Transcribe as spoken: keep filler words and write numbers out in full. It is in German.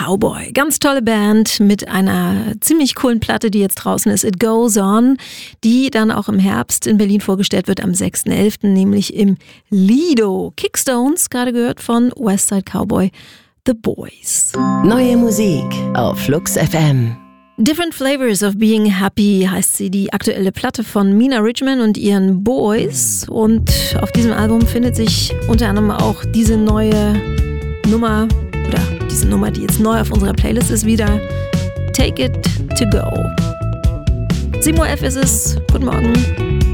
Cowboy. Ganz tolle Band mit einer ziemlich coolen Platte, die jetzt draußen ist, It Goes On, die dann auch im Herbst in Berlin vorgestellt wird, am sechsten elften, nämlich im Lido. Kickstones, gerade gehört von Westside Cowboy, The Boys. Neue Musik auf Flux F M. Different Flavors of Being Happy heißt sie, die aktuelle Platte von Mina Richman und ihren Boys. Und auf diesem Album findet sich unter anderem auch diese neue Nummer, oder diese Nummer, die jetzt neu auf unserer Playlist ist, wieder Take It To Go. sieben Uhr elf ist es. Guten Morgen.